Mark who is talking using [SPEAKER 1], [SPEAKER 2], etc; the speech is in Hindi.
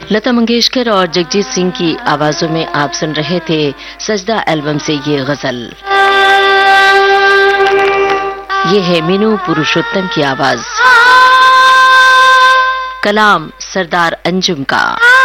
[SPEAKER 1] लता मंगेशकर और जगजीत सिंह की आवाजों में आप सुन रहे थे सजदा एल्बम से ये गजल। ये है मीनू पुरुषोत्तम की आवाज, कलाम सरदार अंजुम का।